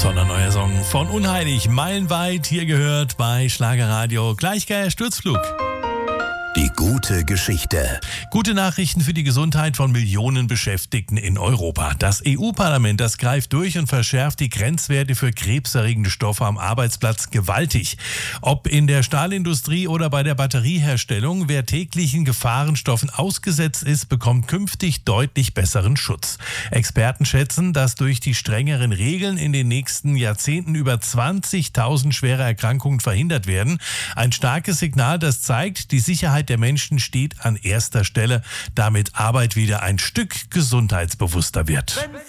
Toller neuer Song von Unheilig, meilenweit hier gehört bei Schlagerradio. Gleichgeier Sturzflug. Die gute Geschichte. Gute Nachrichten für die Gesundheit von Millionen Beschäftigten in Europa. Das EU-Parlament, das greift durch und verschärft die Grenzwerte für krebserregende Stoffe am Arbeitsplatz gewaltig. Ob in der Stahlindustrie oder bei der Batterieherstellung, wer täglichen Gefahrenstoffen ausgesetzt ist, bekommt künftig deutlich besseren Schutz. Experten schätzen, dass durch die strengeren Regeln in den nächsten Jahrzehnten über 20.000 schwere Erkrankungen verhindert werden. Ein starkes Signal, das zeigt, die Sicherheit der Menschen steht an erster Stelle, damit Arbeit wieder ein Stück gesundheitsbewusster wird.